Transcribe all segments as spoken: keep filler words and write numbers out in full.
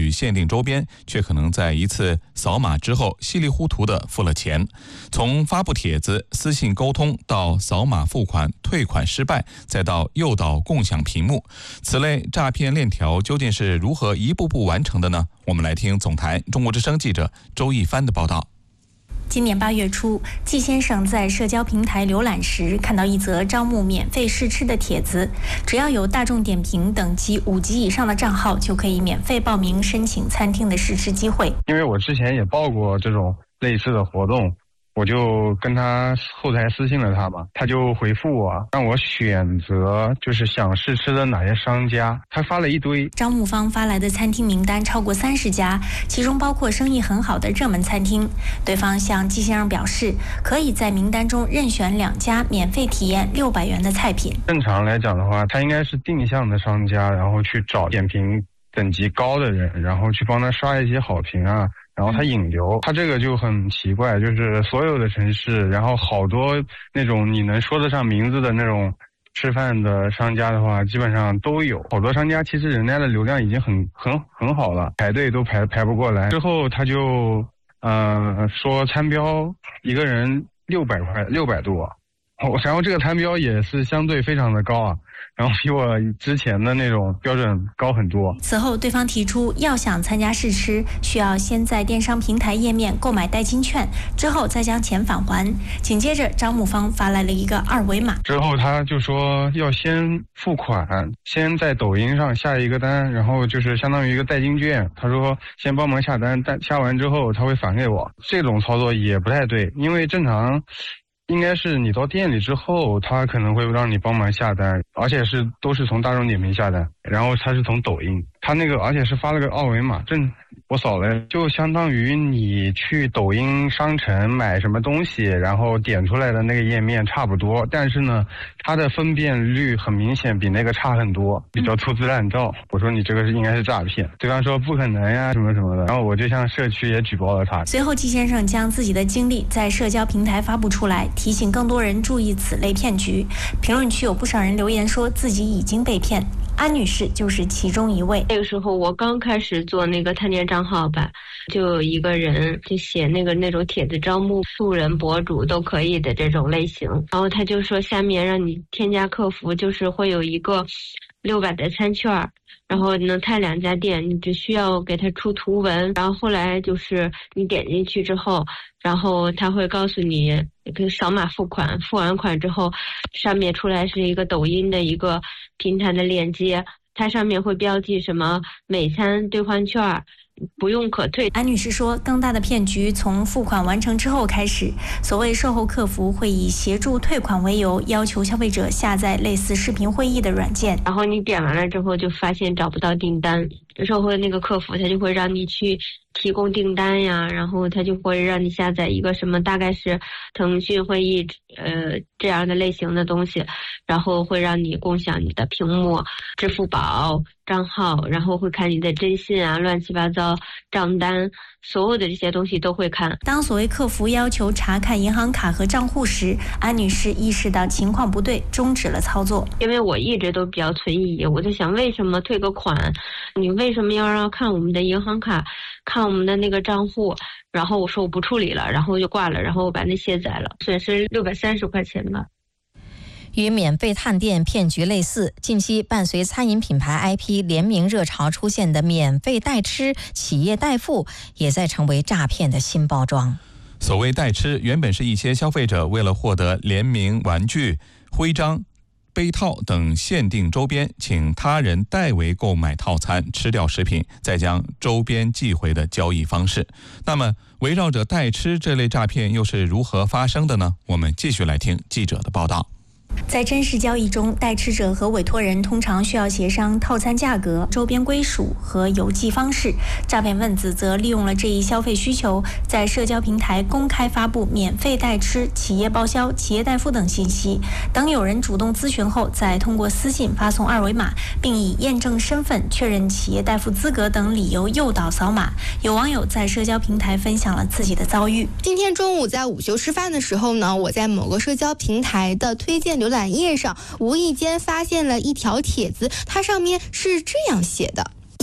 取限定周边，却可能在一次扫码之后稀里糊涂地付了钱。从发布帖子、私信沟通到扫码付款、退款失败，再到诱导共享屏幕，此类诈骗链条究竟是如何一步步完成的呢？我们来听总台中国之声记者周一帆的报道。 今年八月初，季先生在社交平台浏览时，看到一则招募免费试吃的帖子，只要有大众点评等级五级以上的账号，就可以免费报名申请餐厅的试吃机会。 因为我之前也报过这种类似的活动，我就跟他后台私信了他嘛，他就回复我让我选择就是想试吃的哪些商家，他发了一堆。 招募方发来的餐厅名单超过三十家，其中包括生意很好的热门餐厅。对方向季先生表示，可以在名单中任选两家免费体验六百元的菜品。 正常来讲的话，他应该是定向的商家，然后去找点评等级高的人，然后去帮他刷一些好评啊，然后他引流。他这个就很奇怪，就是所有的城市，然后好多那种你能说得上名字的那种吃饭的商家的话，基本上都有。好多商家其实人家的流量已经很很很好了，排队都排排不过来。之后他就呃说餐标一个人六百块，六百多。然后这个餐标也是相对非常的高啊，然后比我之前的那种标准高很多。 此后对方提出，要想参加试吃，需要先在电商平台页面购买代金券，之后再将钱返还。紧接着招募方发来了一个二维码， 之后他就说要先付款，先在抖音上下一个单，然后就是相当于一个代金券，他说先帮忙下单，但下完之后他会返给我。这种操作也不太对，因为正常应该是你到店里之后，他可能会让你帮忙下单，而且是都是从大众点评下单，然后他是从抖音，他那个而且是发了个二维码，正我扫了，就相当于你去抖音商城买什么东西，然后点出来的那个页面差不多，但是呢，它的分辨率很明显比那个差很多，比较粗制滥造。我说你这个是应该是诈骗，对方说不可能呀什么什么的，然后我就向社区也举报了他。 随后季先生将自己的经历在社交平台发布出来，提醒更多人注意此类骗局。评论区有不少人留言说自己已经被骗，安女士就是其中一位。 那个时候我刚开始做那个探店账号吧，就有一个人就写那个那种帖子招募素人博主都可以的这种类型，然后他就说下面让你添加客服，就是会有一个六百的餐券，然后能探两家店，你只需要给他出图文，然后后来就是你点进去之后，然后他会告诉你可以扫码付款，付完款之后上面出来是一个抖音的一个平台的链接，它上面会标记什么美餐兑换券不用可退。 安女士说，更大的骗局从付款完成之后开始，所谓售后客服会以协助退款为由，要求消费者下载类似视频会议的软件， 然后你点完了之后就发现找不到订单，售后那个客服他就会让你去提供订单呀，然后他就会让你下载一个什么大概是腾讯会议呃这样的类型的东西，然后会让你共享你的屏幕、支付宝账号，然后会看你的征信啊、乱七八糟账单，所有的这些东西都会看。 当所谓客服要求查看银行卡和账户时，安女士意识到情况不对，终止了操作。 因为我一直都比较存疑，我就想为什么退个款，你为什么要让看我们的银行卡，看我们的那个账户？然后我说我不处理了，然后就挂了，然后我把那卸载了，损失六百三十块钱吧。 与免费探店骗局类似，近期伴随餐饮品牌 I P 联名热潮出现的免费代吃、企业代付，也在成为诈骗的新包装。 所谓代吃，原本是一些消费者为了获得联名玩具、徽章、杯套等限定周边，请他人代为购买套餐，吃掉食品，再将周边寄回的交易方式。那么，围绕着代吃这类诈骗又是如何发生的呢？我们继续来听记者的报道。 在真实交易中，代吃者和委托人通常需要协商套餐价格、周边归属和邮寄方式。诈骗分子则利用了这一消费需求，在社交平台公开发布免费代吃、企业报销、企业代付等信息。等有人主动咨询后，再通过私信发送二维码，并以验证身份、确认企业代付资格等理由诱导扫码。有网友在社交平台分享了自己的遭遇。 今天中午在午休吃饭的时候呢，我在某个社交平台的推荐浏览页上无意间发现了一条帖子，它上面是这样写的：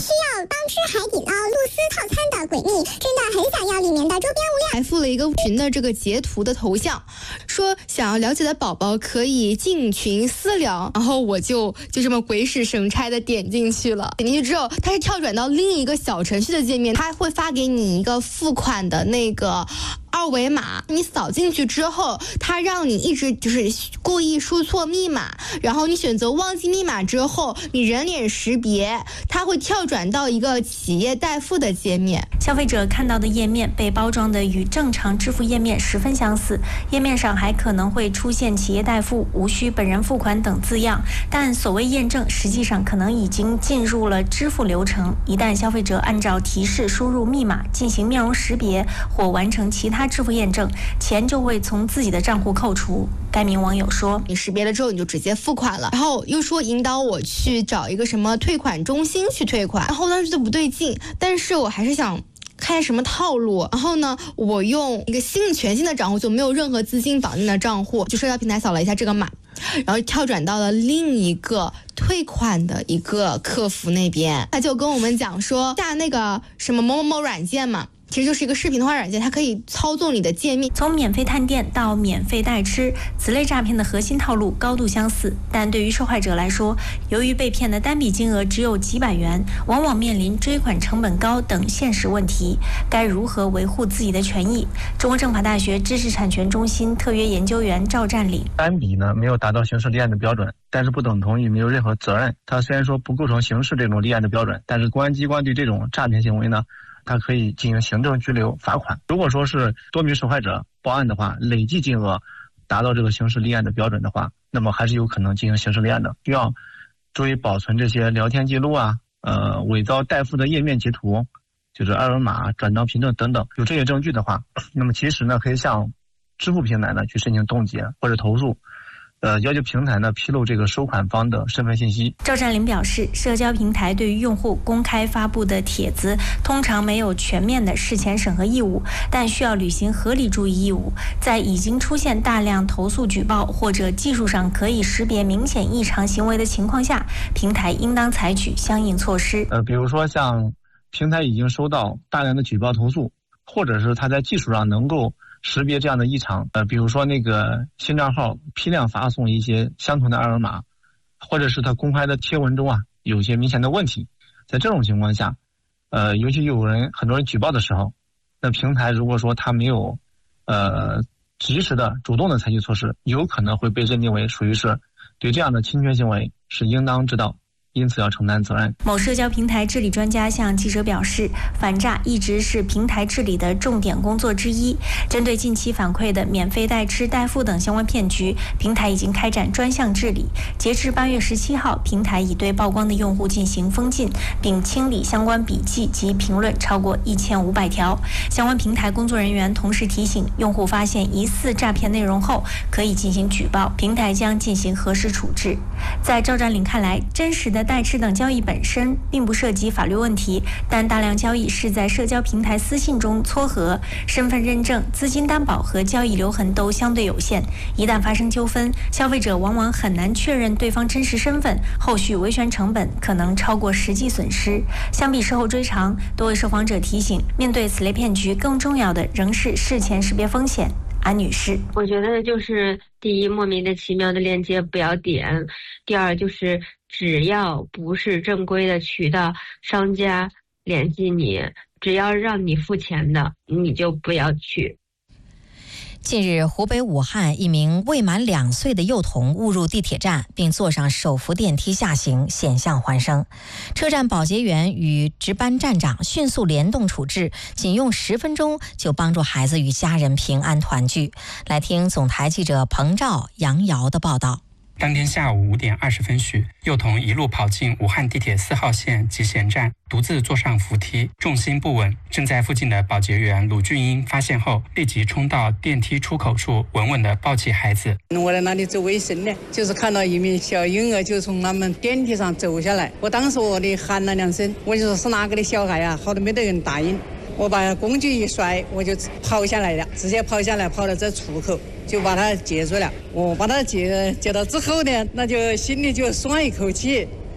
需要帮吃海底捞露丝套餐的闺蜜，真的很想要里面的周边物料。 还附了一个群的这个截图的头像，说想要了解的宝宝可以进群私聊，然后我就就这么鬼使神差的点进去了。点进去之后，它是跳转到另一个小程序的界面，它会发给你一个付款的那个二维码，你扫进去之后，它让你一直就是故意输错密码，然后你选择忘记密码之后，你人脸识别，它会跳转到一个企业代付的界面。 消费者看到的页面被包装的与正常支付页面十分相似，页面上还可能会出现企业代付、无需本人付款等字样，但所谓验证实际上可能已经进入了支付流程。一旦消费者按照提示输入密码进行面容识别或完成其他支付验证，钱就会从自己的账户扣除。该名网友说， 你识别了之后你就直接付款了，然后又说引导我去找一个什么退款中心去退款，然后当时就不对劲，但是我还是想看什么套路，然后呢，我用一个新全新的账户，就没有任何资金绑定的账户，就社交平台扫了一下这个码，然后跳转到了另一个退款的一个客服那边，他就跟我们讲说下那个什么某某某软件嘛，其实就是一个视频通话软件，它可以操纵你的界面。 从免费探店到免费代吃，此类诈骗的核心套路高度相似，但对于受害者来说，由于被骗的单笔金额只有几百元，往往面临追款成本高等现实问题。该如何维护自己的权益？中国政法大学知识产权中心特约研究员赵占领： 单笔呢没有达到刑事立案的标准，但是不等同于没有任何责任。它虽然说不构成刑事这种立案的标准，但是公安机关对这种诈骗行为呢，它可以进行行政拘留、罚款。如果说是多名受害者报案的话，累计金额达到这个刑事立案的标准的话，那么还是有可能进行刑事立案的。需要注意保存这些聊天记录啊，呃，伪造代付的页面截图，就是二维码、转账凭证等等。有这些证据的话，那么其实呢，可以向支付平台呢去申请冻结或者投诉。呃，要求平台呢披露这个收款方的身份信息。 赵占领表示，社交平台对于用户公开发布的帖子，通常没有全面的事前审核义务，但需要履行合理注意义务。在已经出现大量投诉举报或者技术上可以识别明显异常行为的情况下，平台应当采取相应措施。 呃，比如说像平台已经收到大量的举报投诉，或者是它在技术上能够识别这样的异常，呃，比如说那个新账号批量发送一些相同的二维码，或者是他公开的贴文中啊有一些明显的问题，在这种情况下，呃，尤其有人很多人举报的时候，那平台如果说他没有，呃，及时的主动的采取措施，有可能会被认定为属于是对这样的侵权行为是应当知道，因此要承担责任。 某社交平台治理专家向记者表示，反诈一直是平台治理的重点工作之一。针对近期反馈的免费代吃、代付等相关骗局，平台已经开展专项治理。截至八月十七号，平台已对曝光的用户进行封禁，并清理相关笔记及评论超过一千五百条。相关平台工作人员同时提醒，用户发现疑似诈骗内容后，可以进行举报，平台将进行核实处置。在赵占领看来，真实的代吃等交易本身并不涉及法律问题，但大量交易是在社交平台私信中撮合，身份认证、资金担保和交易留痕都相对有限。一旦发生纠纷，消费者往往很难确认对方真实身份，后续维权成本可能超过实际损失。相比事后追偿，多位受访者提醒，面对此类骗局，更重要的仍是事前识别风险。安女士， 我觉得就是第一，莫名的奇妙的链接不要点；第二，就是只要不是正规的渠道，商家联系你，只要让你付钱的，你就不要去。 近日，湖北武汉一名未满两岁的幼童误入地铁站，并坐上手扶电梯下行，险象环生。车站保洁员与值班站长迅速联动处置，仅用十分钟就帮助孩子与家人平安团聚。来听总台记者彭照、杨瑶的报道。 当天下午五点二十分许，幼童一路跑进武汉地铁四号线集贤站，独自坐上扶梯，重心不稳。正在附近的保洁员鲁俊英发现后，立即冲到电梯出口处，稳稳地抱起孩子。 我在那里做卫生呢，就是看到一名小婴儿就从他们电梯上走下来。我当时我的喊了两声，我就说是哪个的小孩啊？好多没得人答应。我把工具一摔，我就跑下来了，直接跑下来，跑到这出口就把他接住了。我把他接接到之后呢，那就心里就松一口气。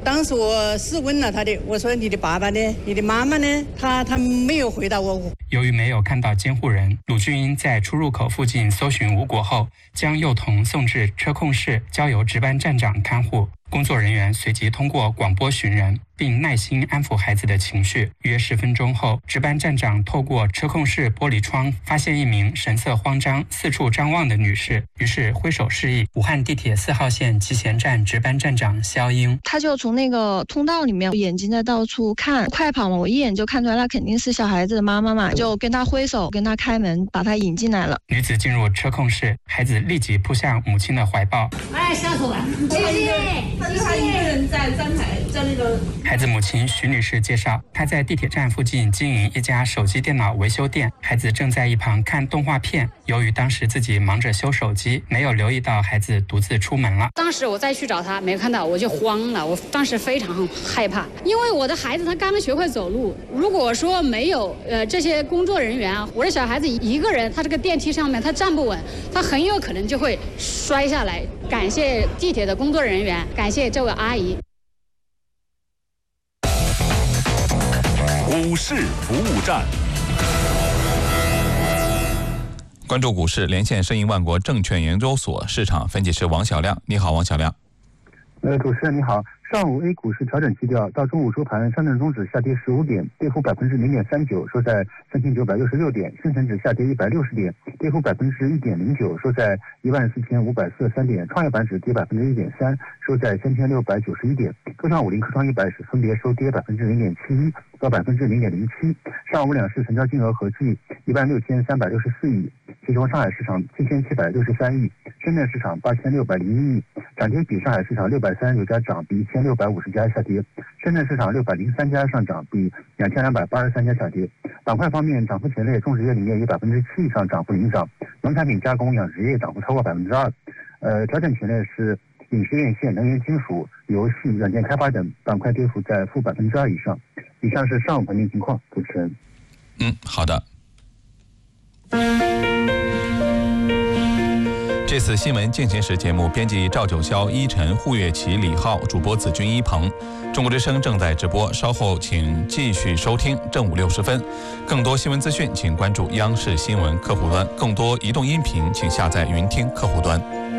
当时我是问了他的，我说你的爸爸呢？你的妈妈呢？他他没有回答我。 由于没有看到监护人，鲁俊英在出入口附近搜寻无果后，将幼童送至车控室，交由值班站长看护。工作人员随即通过广播寻人，并耐心安抚孩子的情绪。约十分钟后，值班站长透过车控室玻璃窗发现一名神色慌张、四处张望的女士，于是挥手示意。武汉地铁四号线集贤站值班站长肖英， 他就从那个通道里面，眼睛在到处看，快跑嘛，我一眼就看出来，那肯定是小孩子的妈妈嘛，就跟他挥手，跟他开门，把他引进来了。 女子进入车控室，孩子立即扑向母亲的怀抱。 哎，下手了，谢谢。他就他一个人在站台，在那个。 孩子母亲徐女士介绍，她在地铁站附近经营一家手机电脑维修店，孩子正在一旁看动画片。由于当时自己忙着修手机，没有留意到孩子独自出门了。 当时我再去找他，没有看到，我就慌了。我当时非常害怕，因为我的孩子他刚刚学会走路。如果说没有呃这些工作人员啊，我的小孩子一个人，他这个电梯上面他站不稳，他很有可能就会摔下来。感谢地铁的工作人员，感谢这位阿姨。 股市服务站， 关注股市，连线申银万国证券研究所市场分析师王小亮。你好，王小亮。 呃，主持人你好。上午 A 股是调整基调，到中午收盘，上证综指下跌十五点，跌幅百分之零点三九，收在三千九百六十六点；深成指下跌一百六十点，跌幅百分之一点零九，收在一万四千五百四十三点；创业板指跌百分之一点三，收在三千六百九十一点；科创五零、科创一百指分别收跌百分之零点七一到百分之零点零七。上午两市成交金额合计一万六千三百六十四亿，其中上海市场七千七百六十三亿，深圳市场八千六百零一亿，涨跌比上海市场六百三十九家涨，比一千六百五十家下跌；深圳市场六百零三家上涨，比两千两百八十三家下跌。板块方面，涨幅前列种植业林业以百分之七以上涨幅领涨，农产品加工、养殖业涨幅超过百分之二。呃，调整前列是饮食院线、能源金属、游戏、软件开发等板块跌幅在负百分之二以上。以上是上午盘面情况，主持人。 嗯，好的。这次新闻进行时节目编辑赵九霄、依晨、胡月琪、李浩，主播子君、一鹏。中国之声正在直播，稍后请继续收听正午六十分。更多新闻资讯，请关注央视新闻客户端；更多移动音频，请下载云听客户端。